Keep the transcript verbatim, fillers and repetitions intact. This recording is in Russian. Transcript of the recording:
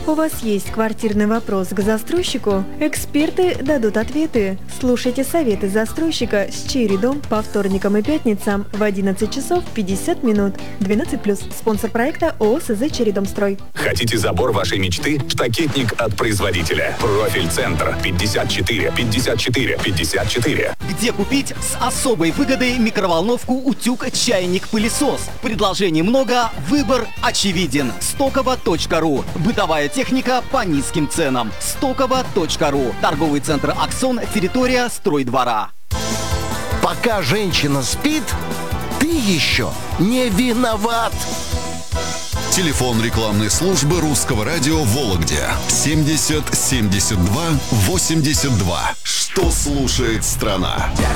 У вас есть квартирный вопрос к застройщику? Эксперты дадут ответы. Слушайте советы застройщика с Черри Дом по вторникам и пятницам в одиннадцать часов пятьдесят минут. двенадцать плюс. Спонсор проекта ООО СЗ Черри Домстрой. Хотите забор вашей мечты? Штакетник от производителя. Профиль Центр пятьдесят четыре пятьдесят четыре пятьдесят четыре. Где купить с особой выгодой микроволновку, утюг, чайник, пылесос? Предложений много, выбор очевиден. стоково точка ру. Бытовая техника по низким ценам. стоково точка ру. Торговый центр «Аксон», территория стройдвора. Пока женщина спит, ты еще не виноват. Телефон рекламной службы Русского радио Вологде семьдесят семьдесят два восемьдесят два. Что слушает страна?